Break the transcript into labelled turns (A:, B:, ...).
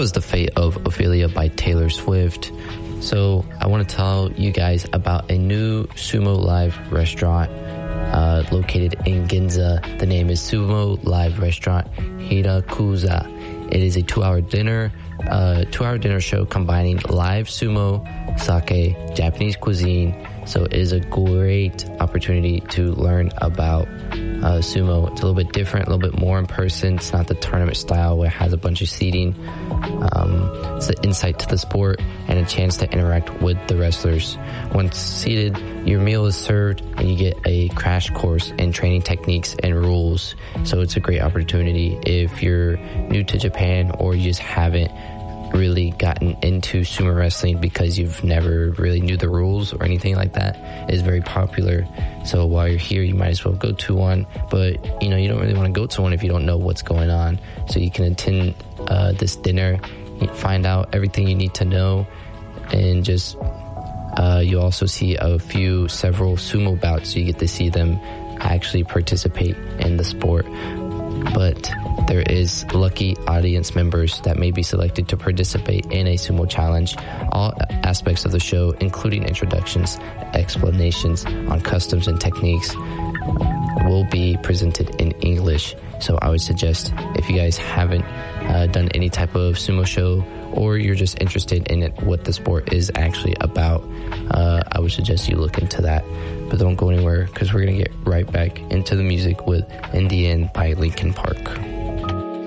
A: was The Fate of Ophelia by Taylor Swift. So I want to tell you guys about a new Sumo Live restaurant located in Ginza. The name is Sumo Live Restaurant Hirakuza. It is a 2-hour dinner show combining live sumo, sake, Japanese cuisine. So it is a great opportunity to learn about sumo. It's a little bit different, a little bit more in person. It's not the tournament style where it has a bunch of seating. It's an insight to the sport and a chance to interact with the wrestlers. Once seated, your meal is served and you get a crash course in training techniques and rules. So it's a great opportunity if you're new to Japan or you just haven't really gotten into sumo wrestling because you've never really knew the rules or anything like that. It is very popular. So while you're here, you might as well go to one. But, you don't really want to go to one if you don't know what's going on. So you can attend this dinner, find out everything you need to know, and just you also see several sumo bouts. So you get to see them actually participate in the sport. But there is lucky audience members that may be selected to participate in a sumo challenge. All aspects of the show, including introductions, explanations on customs and techniques, will be presented in English. So I would suggest if you guys haven't done any type of sumo show or you're just interested in what the sport is actually about, I would suggest you look into that. But don't go anywhere because we're going to get right back into the music with In the End by Linkin Park.